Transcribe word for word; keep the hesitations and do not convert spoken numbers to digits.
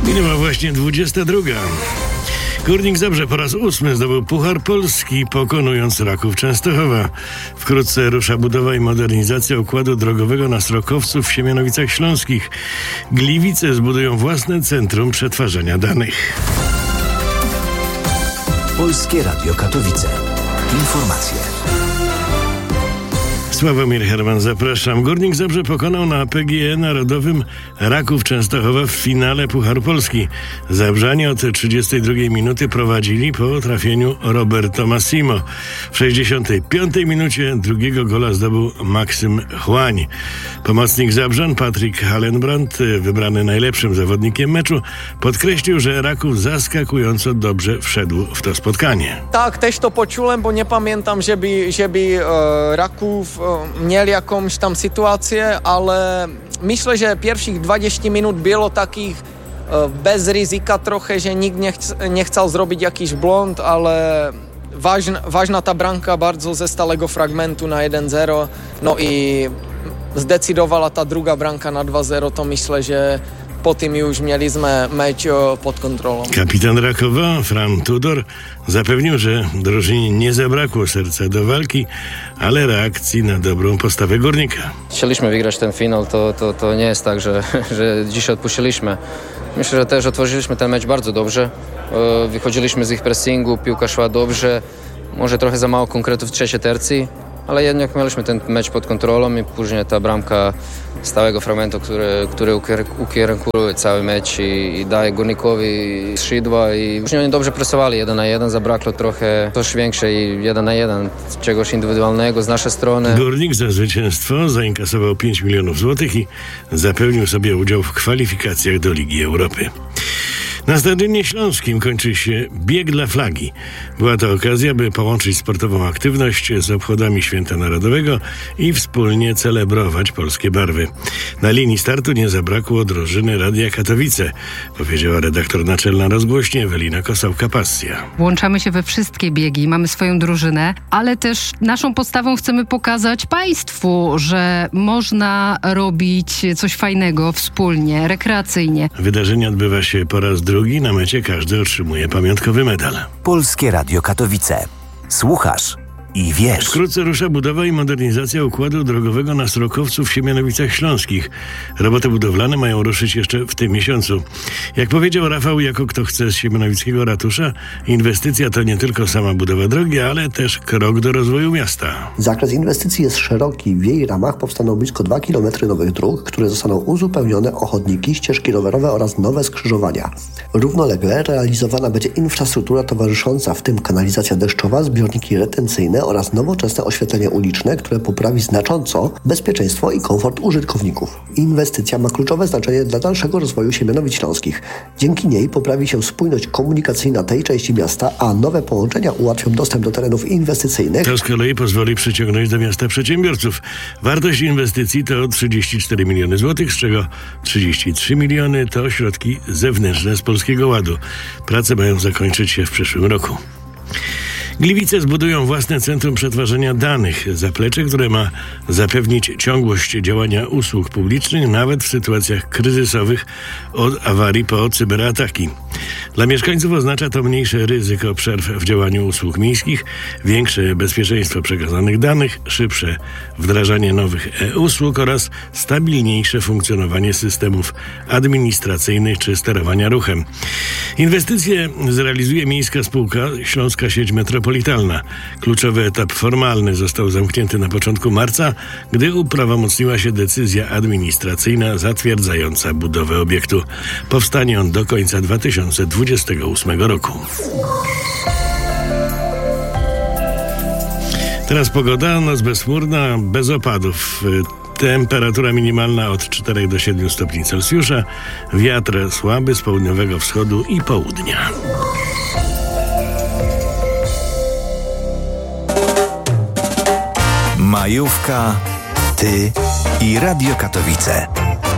Minęła właśnie dwudziesta druga. Górnik Zabrze po raz ósmy zdobył Puchar Polski, pokonując Raków Częstochowa. Wkrótce rusza budowa i modernizacja układu drogowego na Srokowcu w Siemianowicach Śląskich. Gliwice zbudują własne centrum przetwarzania danych. Polskie Radio Katowice. Informacje. Sławomir Herman, zapraszam. Górnik Zabrze pokonał na P G E Narodowym Raków Częstochowa w finale Pucharu Polski. Zabrzanie od trzydziestej drugiej minuty prowadzili po trafieniu Roberto Massimo. W sześćdziesiątej piątej minucie drugiego gola zdobył Maksym Chłań. Pomocnik Zabrzan Patryk Hallenbrand, wybrany najlepszym zawodnikiem meczu, podkreślił, że Raków zaskakująco dobrze wszedł w to spotkanie. Tak, też to poczułem, bo nie pamiętam, żeby, żeby e, Raków mieli jakąś tam sytuację, ale myślę, że pierwszych dwadzieścia minut było takich bez ryzyka trochę, że nikt nie, ch- nie chciał zrobić jakiś błąd, ale ważna, ważna ta bramka bardzo ze stałego fragmentu na jeden zero, no i zdecydowała ta druga bramka na dwa zero, to myślę, że po tym już mieliśmy mecz pod kontrolą. Kapitan Rakowa, Fran Tudor, zapewnił, że drużynie nie zabrakło serca do walki, ale reakcji na dobrą postawę Górnika. Chcieliśmy wygrać ten finał, to, to, to nie jest tak, że, że dzisiaj odpuściliśmy. Myślę, że też otworzyliśmy ten mecz bardzo dobrze. Wychodziliśmy z ich pressingu, piłka szła dobrze, może trochę za mało konkretów w trzeciej tercji, ale jednak mieliśmy ten mecz pod kontrolą i później ta bramka stałego fragmentu, który, który ukierunkuje cały mecz i, i daje Górnikowi skrzydła i później oni dobrze presowali jeden na jeden, zabrakło trochę coś większe i jeden na jeden, czegoś indywidualnego z naszej strony. Górnik za zwycięstwo zainkasował pięć milionów złotych i zapewnił sobie udział w kwalifikacjach do Ligi Europy. Na Stadionie Śląskim kończy się bieg dla flagi. Była to okazja, by połączyć sportową aktywność z obchodami Święta Narodowego i wspólnie celebrować polskie barwy. Na linii startu nie zabrakło drużyny Radia Katowice, powiedziała redaktor naczelna rozgłośni Ewelina Kosałka-Pasja. Włączamy się we wszystkie biegi, mamy swoją drużynę, ale też naszą postawą chcemy pokazać państwu, że można robić coś fajnego wspólnie, rekreacyjnie. Wydarzenie odbywa się po raz drugi. Na mecie każdy otrzymuje pamiątkowy medal. Polskie Radio Katowice. Słuchasz i wiesz. Wkrótce rusza budowa i modernizacja układu drogowego na Srokowcu w Siemianowicach Śląskich. Roboty budowlane mają ruszyć jeszcze w tym miesiącu. Jak powiedział Rafał Jako, kto chce z siemianowickiego ratusza, inwestycja to nie tylko sama budowa drogi, ale też krok do rozwoju miasta. Zakres inwestycji jest szeroki. W jej ramach powstaną blisko dwa kilometry nowych dróg, które zostaną uzupełnione o chodniki, ścieżki rowerowe oraz nowe skrzyżowania. Równolegle realizowana będzie infrastruktura towarzysząca, w tym kanalizacja deszczowa, zbiorniki retencyjne oraz nowoczesne oświetlenie uliczne, które poprawi znacząco bezpieczeństwo i komfort użytkowników. Inwestycja ma kluczowe znaczenie dla dalszego rozwoju Siemianowic Śląskich. Dzięki niej poprawi się spójność komunikacyjna tej części miasta, a nowe połączenia ułatwią dostęp do terenów inwestycyjnych. To z kolei pozwoli przyciągnąć do miasta przedsiębiorców. Wartość inwestycji to trzydzieści cztery miliony złotych, z czego trzydzieści trzy miliony to środki zewnętrzne z Polskiego Ładu. Prace mają zakończyć się w przyszłym roku. Gliwice zbudują własne centrum przetwarzania danych, zaplecze, które ma zapewnić ciągłość działania usług publicznych nawet w sytuacjach kryzysowych od awarii po cyberataki. Dla mieszkańców oznacza to mniejsze ryzyko przerw w działaniu usług miejskich, większe bezpieczeństwo przekazanych danych, szybsze wdrażanie nowych e-usług oraz stabilniejsze funkcjonowanie systemów administracyjnych czy sterowania ruchem. Inwestycje zrealizuje miejska spółka Śląska Sieć Metropolitalna. Kluczowy etap formalny został zamknięty na początku marca, gdy uprawomocniła się decyzja administracyjna zatwierdzająca budowę obiektu. Powstanie on do końca dwa tysiące dwudziestego ósmego roku. Teraz pogoda, noc bezchmurna, bez opadów. Temperatura minimalna od czterech do siedmiu stopni Celsjusza. Wiatr słaby z południowego wschodu i południa. Majówka, ty i Radio Katowice.